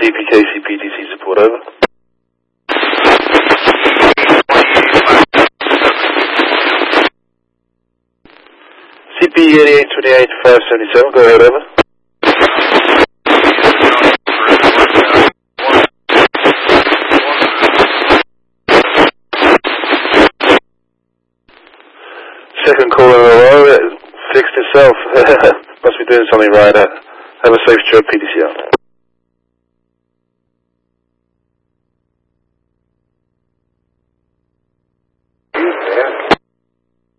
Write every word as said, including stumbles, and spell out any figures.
D P K C P T C support, over. C P eighty-eight twenty-eight five seventy-seven, go ahead, over. Second call in a row, it fixed itself. Must be doing something right. Uh, have a safe trip, P T C out.